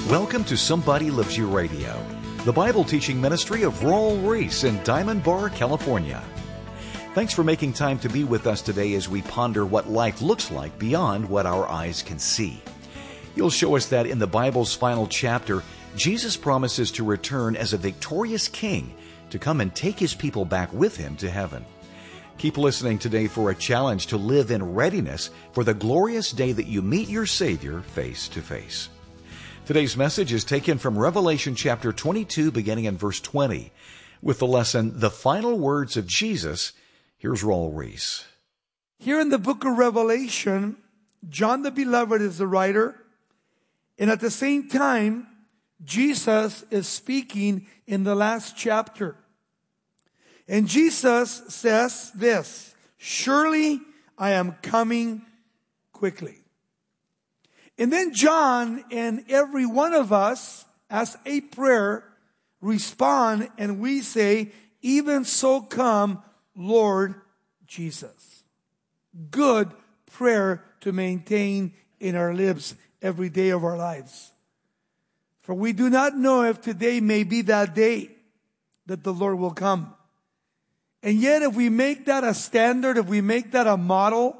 Welcome to Somebody Loves You Radio, the Bible teaching ministry of Royal Reese in Diamond Bar, California. Thanks for making time to be with us today as we ponder what life looks like beyond what our eyes can see. You'll show us that in the Bible's final chapter, Jesus promises to return as a victorious king to come and take his people back with him to heaven. Keep listening today for a challenge to live in readiness for the glorious day that you meet your Savior face to face. Today's message is taken from Revelation chapter 22, beginning in verse 20. With the lesson, The Final Words of Jesus, here's Royal Reese. Here in the book of Revelation, John the Beloved is the writer, and at the same time, Jesus is speaking in the last chapter. And Jesus says this, "Surely I am coming quickly." And then John and every one of us, as a prayer, respond and we say, "Even so come, Lord Jesus." Good prayer to maintain in our lips every day of our lives. For we do not know if today may be that day that the Lord will come. And yet if we make that a standard, if we make that a model,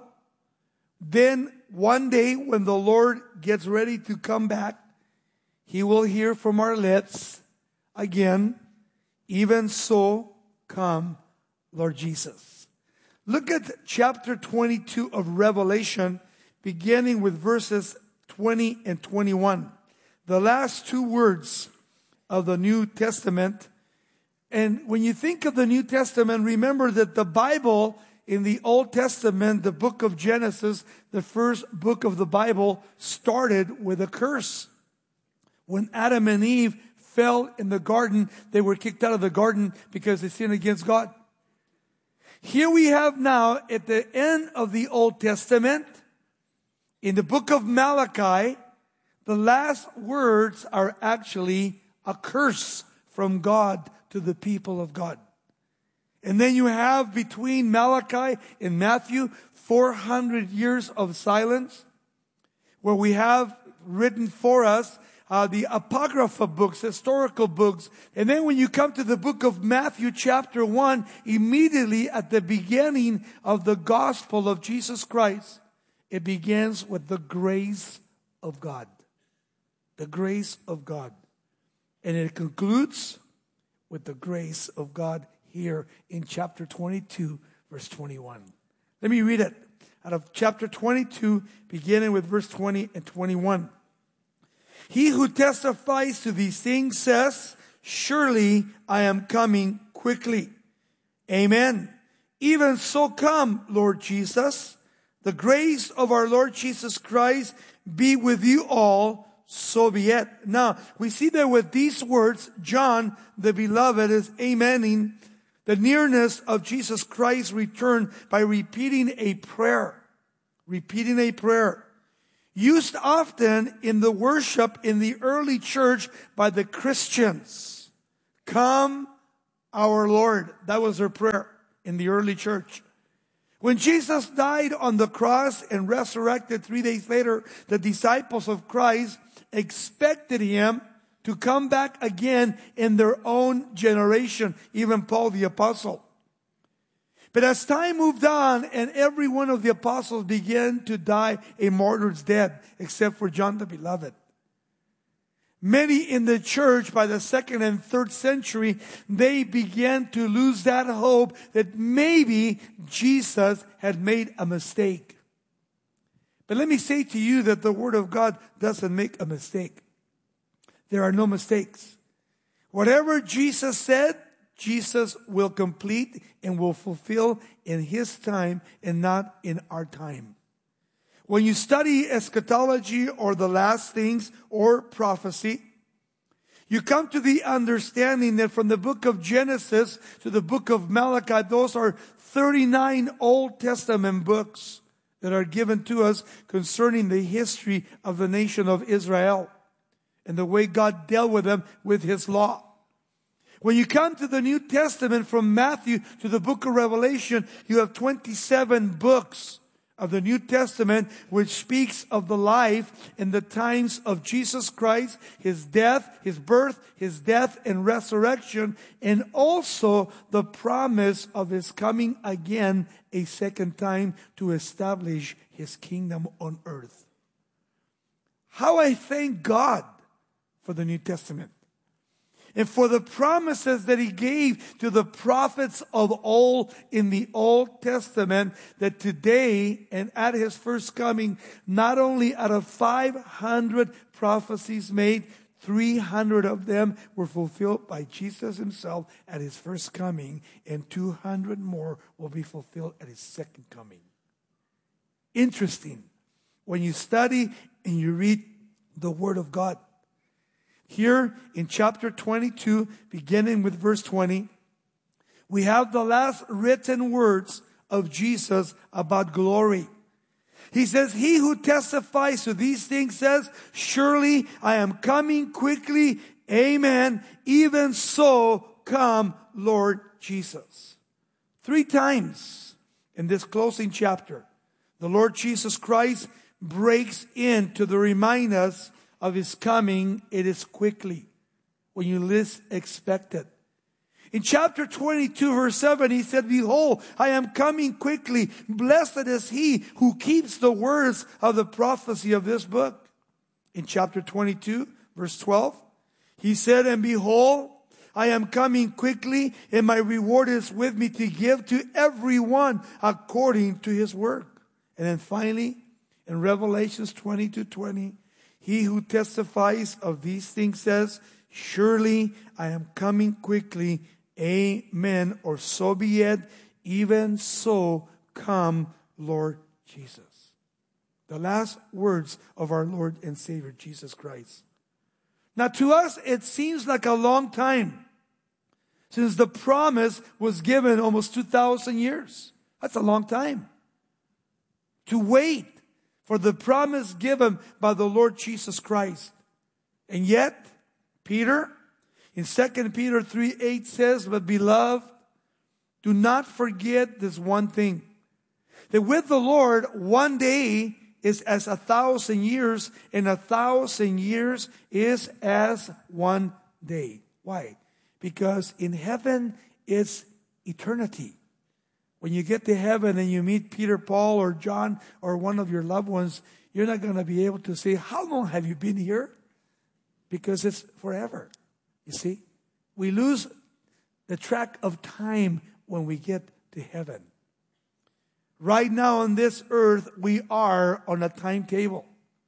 then one day when the Lord gets ready to come back, He will hear from our lips again, "Even so come, Lord Jesus." Look at chapter 22 of Revelation, beginning with verses 20 and 21. The last two words of the New Testament. And when you think of the New Testament, remember that the Bible in the Old Testament, the book of Genesis, the first book of the Bible, started with a curse. When Adam and Eve fell in the garden, they were kicked out of the garden because they sinned against God. Here we have now, at the end of the Old Testament, in the book of Malachi, the last words are actually a curse from God to the people of God. And then you have between Malachi and Matthew 400 years of silence, where we have written for us the Apocrypha books, historical books. And then when you come to the book of Matthew chapter 1, immediately at the beginning of the gospel of Jesus Christ, it begins with the grace of God. The grace of God. And it concludes with the grace of God here in chapter 22, verse 21. Let me read it out of chapter 22, beginning with verse 20 and 21. "He who testifies to these things says, 'Surely I am coming quickly.' Amen. Even so come, Lord Jesus. The grace of our Lord Jesus Christ be with you all. So be it." Now, we see that with these words, John, the Beloved, is amening the nearness of Jesus Christ's return by repeating a prayer. Repeating a prayer. Used often in the worship in the early church by the Christians. "Come, our Lord." That was their prayer in the early church. When Jesus died on the cross and resurrected 3 days later, the disciples of Christ expected Him to come back again in their own generation, even Paul the Apostle. But as time moved on and every one of the apostles began to die a martyr's death, except for John the Beloved. Many in the church by the 2nd and 3rd century, they began to lose that hope that maybe Jesus had made a mistake. But let me say to you that the Word of God doesn't make a mistake. There are no mistakes. Whatever Jesus said, Jesus will complete and will fulfill in His time and not in our time. When you study eschatology or the last things or prophecy, you come to the understanding that from the book of Genesis to the book of Malachi, those are 39 Old Testament books that are given to us concerning the history of the nation of Israel and the way God dealt with them with His law. When you come to the New Testament from Matthew to the book of Revelation, you have 27 books of the New Testament, which speaks of the life in the times of Jesus Christ, His death, His birth, His death and resurrection, and also the promise of His coming again a second time to establish His kingdom on earth. How I thank God for the New Testament and for the promises that He gave to the prophets of old in the Old Testament, that today and at His first coming, not only out of 500 prophecies made, 300 of them were fulfilled by Jesus Himself at His first coming, and 200 more will be fulfilled at His second coming. Interesting. When you study and you read the Word of God, here in chapter 22, beginning with verse 20, we have the last written words of Jesus about glory. He says, "He who testifies to these things says, surely I am coming quickly. Amen. Even so, come, Lord Jesus." 3 times in this closing chapter, the Lord Jesus Christ breaks in to remind us of His coming. It is quickly, when you least expect it. In chapter 22, verse 7, He said, "Behold, I am coming quickly. Blessed is he who keeps the words of the prophecy of this book." In chapter 22, verse 12, He said, "And behold, I am coming quickly, and my reward is with me to give to everyone according to his work." And then finally, in Revelations 22:20, He who testifies of these things says, "Surely I am coming quickly. Amen." Or so be it. Even so, come, Lord Jesus. The last words of our Lord and Savior, Jesus Christ. Now to us, it seems like a long time, since the promise was given almost 2,000 years. That's a long time to wait for the promise given by the Lord Jesus Christ. And yet, Peter, in 2 Peter 3:8 says, "But beloved, do not forget this one thing, that with the Lord, one day is as 1,000 years, and 1,000 years is as one day." Why? Because in heaven, it's eternity. When you get to heaven and you meet Peter, Paul, or John, or one of your loved ones, you're not going to be able to say, "How long have you been here?" Because it's forever. You see? We lose the track of time when we get to heaven. Right now on this earth, we are on a timetable.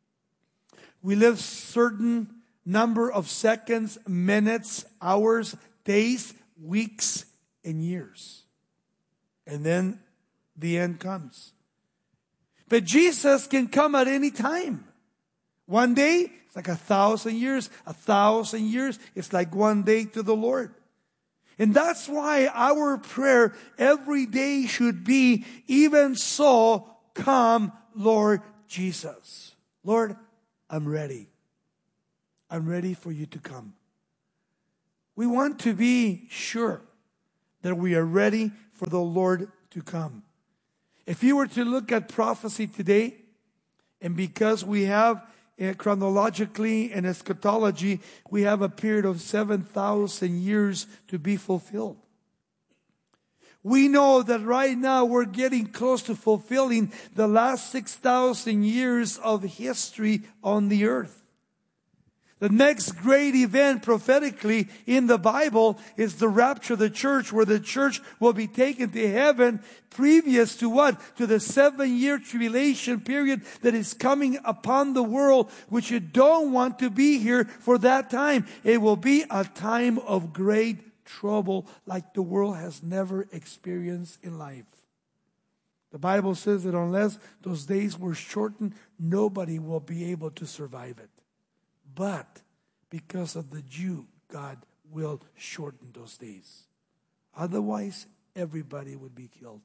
We live certain number of seconds, minutes, hours, days, weeks, and years. And then the end comes. But Jesus can come at any time. One day, it's like 1,000 years. 1,000 years, it's like one day to the Lord. And that's why our prayer every day should be, "Even so, come, Lord Jesus." Lord, I'm ready. I'm ready for you to come. We want to be sure that we are ready for the Lord to come. If you were to look at prophecy today, and because we have chronologically and eschatology, we have a period of 7,000 years to be fulfilled. We know that right now we're getting close to fulfilling the last 6,000 years of history on the earth. The next great event prophetically in the Bible is the rapture of the church, where the church will be taken to heaven previous to what? To the 7-year tribulation period that is coming upon the world, which you don't want to be here for that time. It will be a time of great trouble like the world has never experienced in life. The Bible says that unless those days were shortened, nobody will be able to survive it. But because of the Jew, God will shorten those days. Otherwise, everybody would be killed.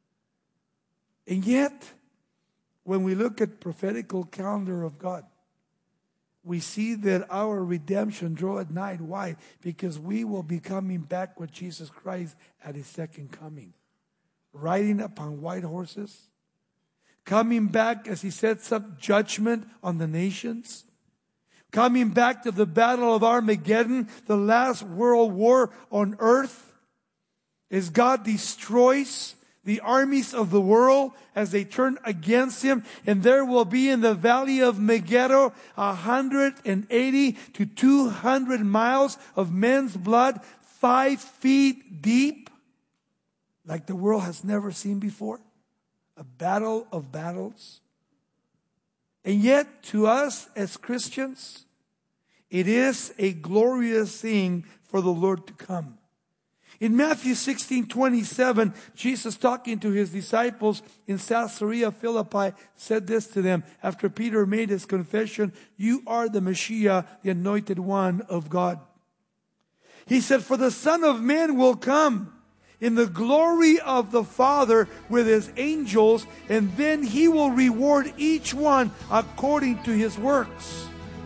And yet, when we look at prophetical calendar of God, we see that our redemption draweth nigh. Why? Because we will be coming back with Jesus Christ at His second coming, riding upon white horses, coming back as he sets up judgment on the nations, coming back to the battle of Armageddon, the last world war on earth, as God destroys the armies of the world as they turn against him. And there will be in the valley of Megiddo 180 to 200 miles of men's blood, 5 feet deep, like the world has never seen before. A battle of battles. And yet, to us as Christians, it is a glorious thing for the Lord to come. In Matthew 16:27, Jesus, talking to his disciples in Caesarea Philippi, said this to them after Peter made his confession, "You are the Messiah, the anointed one of God." He said, "For the Son of Man will come in the glory of the Father with his angels, and then he will reward each one according to his works."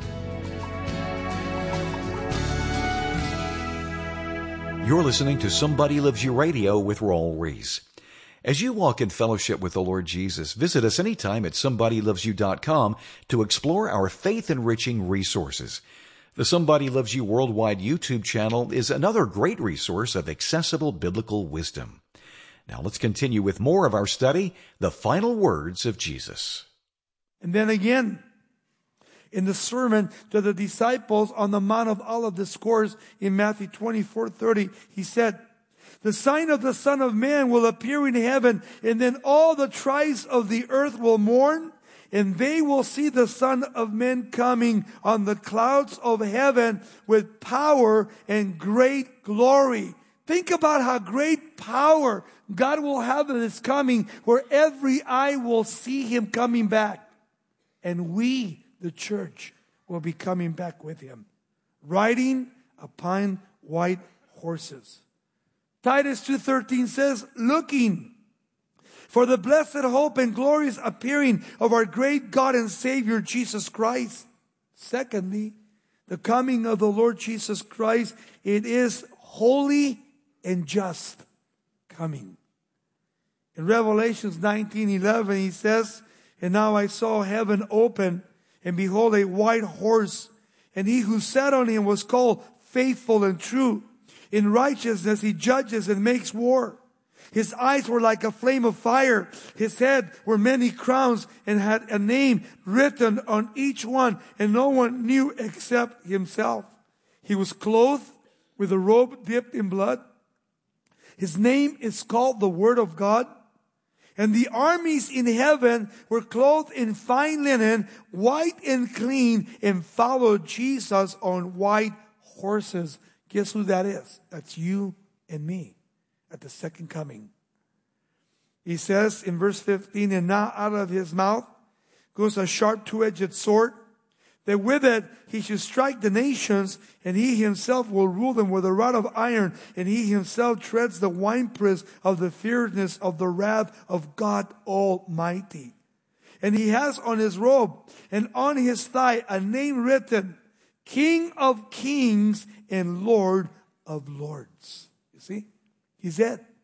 You're listening to Somebody Loves You Radio with Raul Ries. As you walk in fellowship with the Lord Jesus, visit us anytime at somebodylovesyou.com to explore our faith-enriching resources. The Somebody Loves You Worldwide YouTube channel is another great resource of accessible biblical wisdom. Now let's continue with more of our study, The Final Words of Jesus. And then again, in the sermon to the disciples on the Mount of Olives discourse in Matthew 24:30, he said, "The sign of the Son of Man will appear in heaven, and then all the tribes of the earth will mourn, and they will see the Son of Man coming on the clouds of heaven with power and great glory." Think about how great power God will have in His coming, where every eye will see Him coming back. And we, the church, will be coming back with Him, riding upon white horses. Titus 2:13 says, "Looking for the blessed hope and glorious appearing of our great God and Savior Jesus Christ." Secondly, the coming of the Lord Jesus Christ, it is holy and just coming. In Revelations 19:11, he says, "And now I saw heaven open, and behold, a white horse, and he who sat on him was called Faithful and True. In righteousness he judges and makes war. His eyes were like a flame of fire. His head were many crowns, and had a name written on each one, and no one knew except himself. He was clothed with a robe dipped in blood. His name is called the Word of God. And the armies in heaven were clothed in fine linen, white and clean, and followed Jesus on white horses." Guess who that is? That's you and me at the second coming. He says in verse 15, "And now out of his mouth goes a sharp two-edged sword, that with it he should strike the nations, and he himself will rule them with a rod of iron, and he himself treads the winepress of the fierceness of the wrath of God Almighty. And he has on his robe and on his thigh a name written, King of Kings and Lord of Lords." You see? He's it.